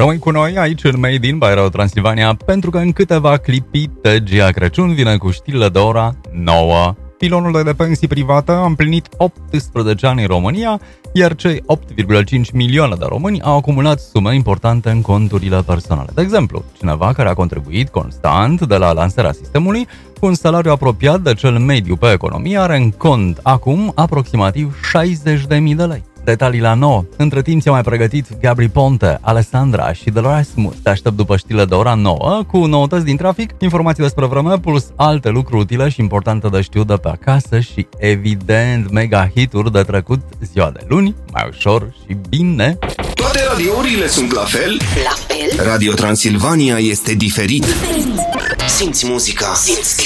Rămâi cu noi aici în Made in by Radio Transilvania, pentru că în câteva clipite Gia Crăciun vine cu știrile de ora 9. Pilonul de pensii privată a împlinit 18 ani în România, iar cei 8,5 milioane de români au acumulat sume importante în conturile personale. De exemplu, cineva care a contribuit constant de la lansarea sistemului cu un salariu apropiat de cel mediu pe economie are în cont acum aproximativ 60.000 de lei. Detalii la 9. Între timp ți-a mai pregătit Gabri Ponte, Alessandra și Dolores Smooth. Te aștept după știrile de ora 9 cu noutăți din trafic, informații despre vreme, plus alte lucruri utile și importante de știut de pe acasă și, evident, mega hituri de trecut ziua de luni, mai ușor și bine. Toate radiourile sunt la fel? La fel? Radio Transilvania este diferit. Simți muzica, simți